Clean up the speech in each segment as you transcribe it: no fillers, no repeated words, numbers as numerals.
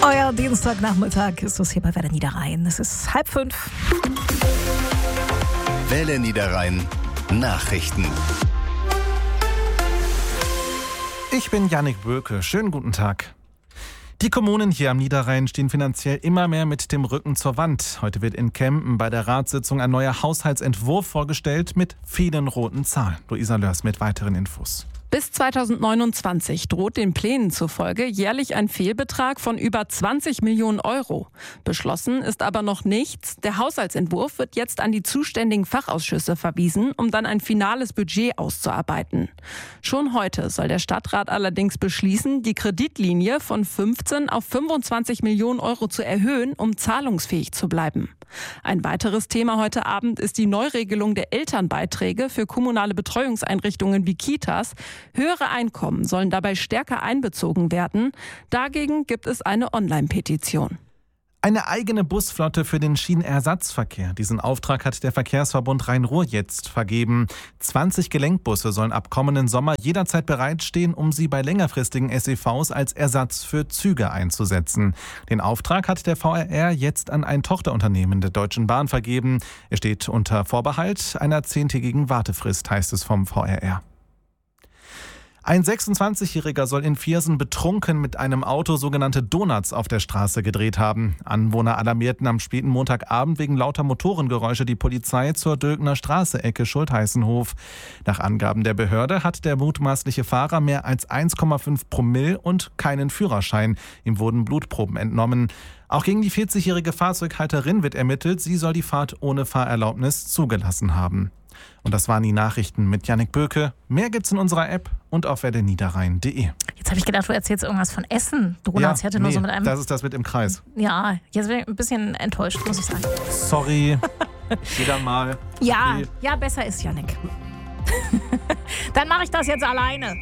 Euer Dienstagnachmittag ist es hier bei Welle Niederrhein. Es ist 4:30. Welle Niederrhein Nachrichten. Ich bin Jannik Böke. Schönen guten Tag. Die Kommunen hier am Niederrhein stehen finanziell immer mehr mit dem Rücken zur Wand. Heute wird in Kempen bei der Ratssitzung ein neuer Haushaltsentwurf vorgestellt mit vielen roten Zahlen. Luisa Lörs mit weiteren Infos. Bis 2029 droht den Plänen zufolge jährlich ein Fehlbetrag von über 20 Millionen Euro. Beschlossen ist aber noch nichts. Der Haushaltsentwurf wird jetzt an die zuständigen Fachausschüsse verwiesen, um dann ein finales Budget auszuarbeiten. Schon heute soll der Stadtrat allerdings beschließen, die Kreditlinie von 15 auf 25 Millionen Euro zu erhöhen, um zahlungsfähig zu bleiben. Ein weiteres Thema heute Abend ist die Neuregelung der Elternbeiträge für kommunale Betreuungseinrichtungen wie Kitas. Höhere Einkommen sollen dabei stärker einbezogen werden. Dagegen gibt es eine Online-Petition. Eine eigene Busflotte für den Schienenersatzverkehr. Diesen Auftrag hat der Verkehrsverbund Rhein-Ruhr jetzt vergeben. 20 Gelenkbusse sollen ab kommenden Sommer jederzeit bereitstehen, um sie bei längerfristigen SEVs als Ersatz für Züge einzusetzen. Den Auftrag hat der VRR jetzt an ein Tochterunternehmen der Deutschen Bahn vergeben. Er steht unter Vorbehalt einer 10-tägigen Wartefrist, heißt es vom VRR. Ein 26-Jähriger soll in Viersen betrunken mit einem Auto sogenannte Donuts auf der Straße gedreht haben. Anwohner alarmierten am späten Montagabend wegen lauter Motorengeräusche die Polizei zur Dülkner Straße, Ecke Schultheißenhof. Nach Angaben der Behörde hat der mutmaßliche Fahrer mehr als 1,5 Promille und keinen Führerschein. Ihm wurden Blutproben entnommen. Auch gegen die 40-jährige Fahrzeughalterin wird ermittelt. Sie soll die Fahrt ohne Fahrerlaubnis zugelassen haben. Und das waren die Nachrichten mit Jannik Böke. Mehr gibt's in unserer App und auf welleniederrhein.de. Jetzt habe ich gedacht, du erzählst irgendwas von Essen. Donuts, ich hatte nur so mit einem... das ist das mit im Kreis. Ja, jetzt bin ich ein bisschen enttäuscht, muss ich sagen. Sorry. Wieder mal. Ja, Okay. ja, besser ist Jannik. Dann mache ich das jetzt alleine.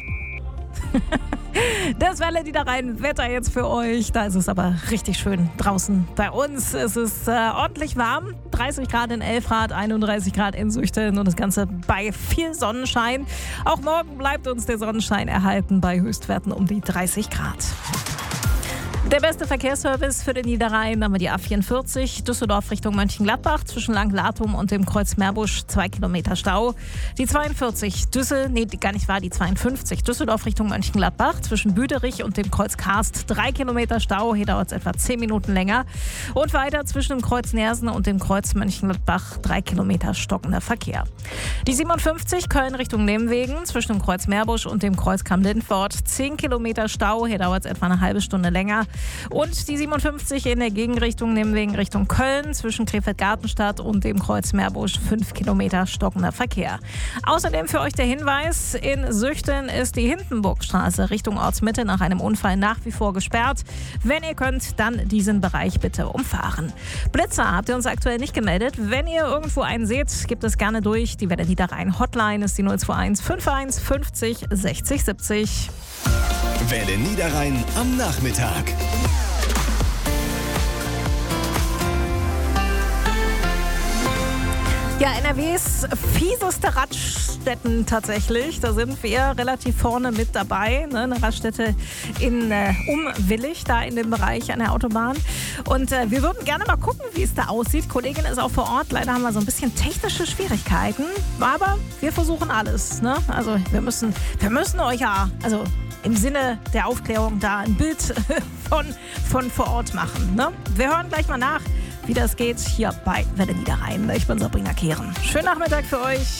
Das Welle Niederrhein Wetter jetzt für euch. Da ist es aber richtig schön draußen. Bei uns ist es ordentlich warm. 30 Grad in Elfrath, 31 Grad in Süchten und das Ganze bei viel Sonnenschein. Auch morgen bleibt uns der Sonnenschein erhalten bei Höchstwerten um die 30 Grad. Der beste Verkehrsservice für den Niederrhein haben wir die A44 Düsseldorf Richtung Mönchengladbach zwischen Langlatum und dem Kreuz Meerbusch 2 Kilometer Stau. Die 42 die 52 Düsseldorf Richtung Mönchengladbach zwischen Büderich und dem Kreuz Karst 3 Kilometer Stau. Hier dauert es etwa 10 Minuten länger. Und weiter zwischen dem Kreuz Nersen und dem Kreuz Mönchengladbach 3 Kilometer stockender Verkehr. Die 57 Köln Richtung Nehmwegen zwischen dem Kreuz Meerbusch und dem Kreuz Kamm-Lindfort 10 Kilometer Stau. Hier dauert es etwa eine halbe Stunde länger. Und die 57 in der Gegenrichtung, Nehmwegen Richtung Köln, zwischen Krefeld-Gartenstadt und dem Kreuz Meerbusch 5 Kilometer stockender Verkehr. Außerdem für euch der Hinweis, in Süchten ist die Hindenburgstraße Richtung Ortsmitte nach einem Unfall nach wie vor gesperrt. Wenn ihr könnt, dann diesen Bereich bitte umfahren. Blitzer habt ihr uns aktuell nicht gemeldet. Wenn ihr irgendwo einen seht, gebt es gerne durch. Die Welle Niederrhein Hotline ist die 021 51 50 60 70. Welle Niederrhein am Nachmittag. Ja, NRWs fieseste Raststätten tatsächlich. Da sind wir relativ vorne mit dabei. Ne? Eine Raststätte in Umwillig, da in dem Bereich an der Autobahn. Und wir würden gerne mal gucken, wie es da aussieht. Kollegin ist auch vor Ort. Leider haben wir so ein bisschen technische Schwierigkeiten. Aber wir versuchen alles. Ne? Also wir müssen euch ja, also im Sinne der Aufklärung da ein Bild von vor Ort machen. Ne? Wir hören gleich mal nach, wie das geht hier bei Welle Niederrhein. Ich bin Sabrina Kehren. Schönen Nachmittag für euch.